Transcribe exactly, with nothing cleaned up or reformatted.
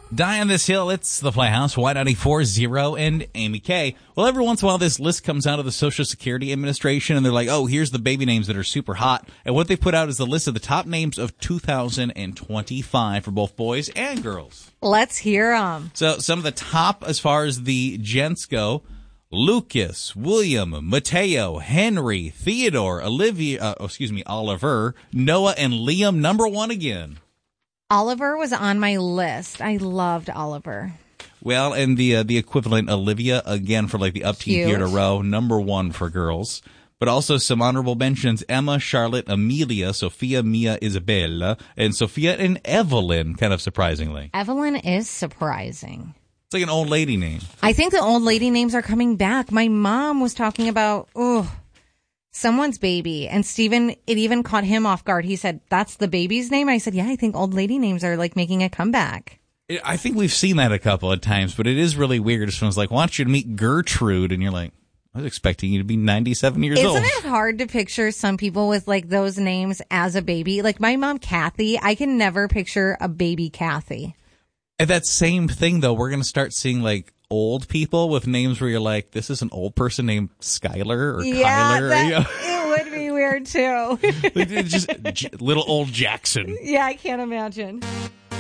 Die on this hill, it's the Playhouse, Y ninety-four, Zero, and Amy K. Well, every once in a while, this list comes out of the Social Security Administration, and they're like, oh, here's the baby names that are super hot. And what they put out is the list of the top names of two thousand twenty-five for both boys and girls. Let's hear them. So some of the top as far as the gents go: Lucas, William, Mateo, Henry, Theodore, Olivia, uh, oh, excuse me, Oliver, Noah, and Liam, number one again. Oliver was on my list. I loved Oliver. Well, and the uh, the equivalent, Olivia, again, for like the upteenth year in a row, number one for girls. But also some honorable mentions: Emma, Charlotte, Amelia, Sophia, Mia, Isabella, and Sophia and Evelyn, kind of surprisingly. Evelyn is surprising. It's like an old lady name. I think the old lady names are coming back. My mom was talking about, oh, someone's baby. And Stephen, it even caught him off guard. He said, that's the baby's name? I said, yeah, I think old lady names are like making a comeback. I think we've seen that a couple of times, but it is really weird. Someone's like, I want you to meet Gertrude. And you're like, I was expecting you to be ninety-seven years Isn't old. Isn't it hard to picture some people with like those names as a baby? Like my mom, Kathy, I can never picture a baby Kathy. And that same thing, though, we're going to start seeing like old people with names where you're like, this is an old person named Skylar or yeah, Kyler. That, or, you know? It would be weird, too. It's just J- little old Jackson. Yeah, I can't imagine.